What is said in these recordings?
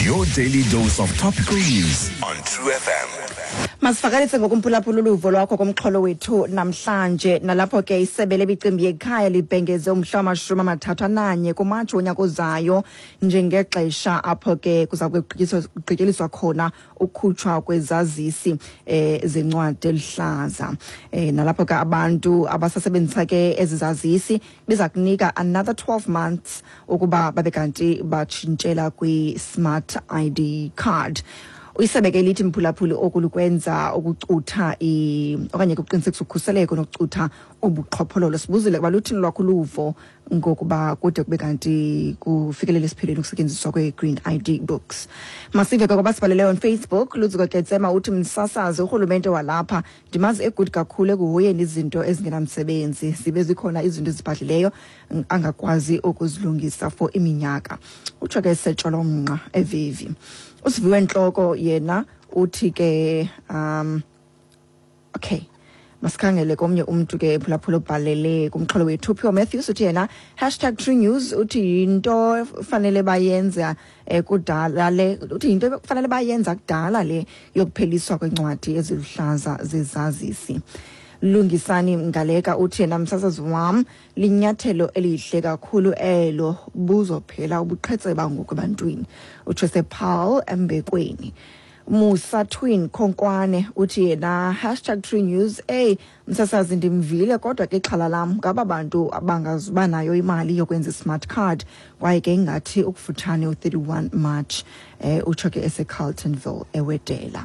Your daily dose of topical news on True FM. Masifakalitse ngokumphulaphula uluvo lwakho komxholo wethu namhlanje nalapho ke isebe lebicimbi yekhaya libhengeze umhla wama-31 kuMatshi wonyaka ozayo njengexesha apho ke kuza kugqityeliswa khona ukhutshwa kwezazisi zencwadi elihlaza nalapho ke abantu abasasebenzisa ke ezizazisi biza kunika another 12 months ukuba babe kanti batshintshela kwi-smart ID card. Uyisebeke lithi mphulaphuli okulukwenza ukucutha okanye ukuqinisekisa ukhuseleko nokucutha ubuqhophololo. Sibuzile kuba luthini lwakho luvo ngokuba kude kube kanti kufikelele esiphelweni ukusetyenziswa kwe-Green ID books. Masive ke ngoba sibhalele on Facebook Luzuko Ketsema uthi msasazi urhulumente walapha ndimazi egood kakhulu ekuhoyeni izinto ezingenamsebenzi zibe zikhona izinto ezibhadlileyo angakwazi ukuzilungisa for iminyaka. Utsho ke Setsholo evivi. Usiviwe enhloko yena uthi ke okay masikhangele komnye umuntu ke phulaphula obhalele kumxholo wethu Pure Matthews uthi yena #TrueNews uthi into fanele bayenza kudala le uthi into fanele bayenza kudala le yokupheliswa kwencwadi eziluhlaza zezazisi. Lungisani Ngaleka uthi yena msasazi wam linyathelo elihle kakhulu elo buzophela ubuqhetseba ngokubantwini. Uthese Paul Mbekweni. Musa Twin Khonkwane uthi yena #TrueNews msasazi ndimvile kodwa ke xhala lam ngaba bantu abangazuba nayo imali yokwenza smart card kwaye ke ingathi ukufutshane u31 March utsho ke eseCarltonville ewedela.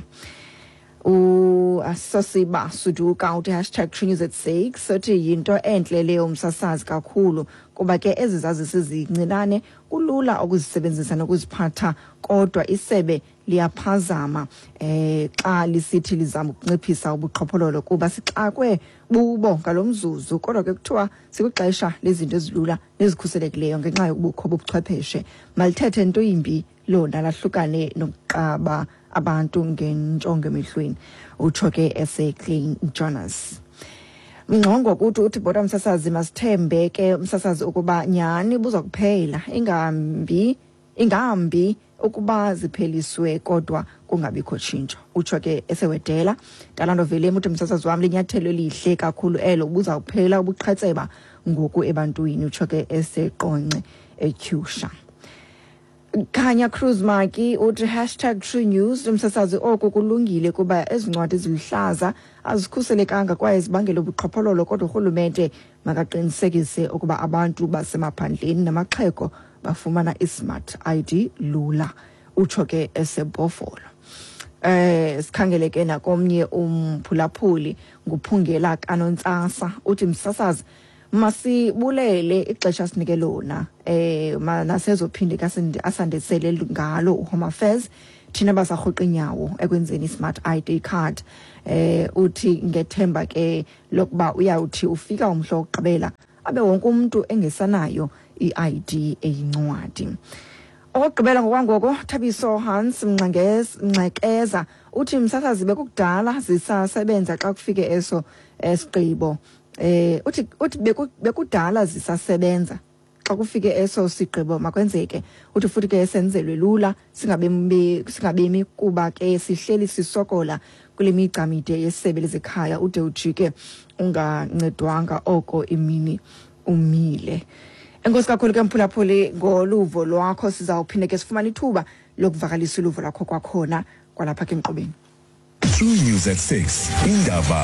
Asosiba Suduka uthi #TrueNews at 6 uthi yinto enhle leyo msasazi kakhulu kuba ke ezizazisi zincinane kulula ukuzisebenzisa nokuziphatha kodwa isebe liyaphazama xa lisithi lizama ukunciphisa ubuqhophololo kuba sixakwe bubo ngalomzuzu kodwa ke kuthiwa sikwixesha lezinto ezilula nezikhuselekileyo ngenxa yokubukho bobuchwepheshe malithethe into yimbi lona lahlukane nokuqaba abantu ngenjongo emehlweni. Utsho ke Clean Jonas. Mngqongo ukuthi uthi bota msasazi masithembe ke msasazi ukuba nyani buza kuphela ingambi ukuba zipheliswe kodwa kungabikho tshintsho. Utsho ke esewedela Talando Vele uthi msasazi wami linyathelo elihle kakhulu elo buza kuphela ubuqhetseba ngoku ebantwini. Utsho ke eseqonce etyusha. Kanya Cruz Maki uthi #TrueNews umsasazi oku kulungile kuba ezincwadi eziluhlaza azikhuselekanga kwaye zibangela ubuqhophololo kodwa urhulumente makaqinisekise ukuba abantu basemaphandleni namaxhego bafumana ismart ID lula. Utsho ke esebhofolo. Sikhangele ke nakomnye umphulaphuli nguphungela kaNontsasa uthi msasazi masibulele ixesha sinike lona nasezophinde asandesele ngalo uHome Affairs thina basarhoqa inyawo ekwenzeni smart ID card. Uthi ngethemba ke lokuba uyawuthi ufika umhlo wokuqabela abe wonke umuntu engesanayo iID eyincwadi. Okugqibela ngokwangoko Thabiso Hans Mngxekeza uthi msasazi bekukudala zisasebenza xa kufike eso esigqibo. Uthi bekudala zisasebenza xa kufike eso sigqibo makwenzeke. Uthi futhi ke senzelwe lula singabemi kuba ke sihleli sisokola kule migcamide yesebe lezekhaya ude ujike ungancedwanga oko imini umile. Enkosi kakhulu ke mphulaphuli ngoluvo lwakho sizawuphinde ke sifumane ithuba lokuvakalisa uluvo lwakho kwakhona kwalapha ke emqobeni. True News at 6 indaba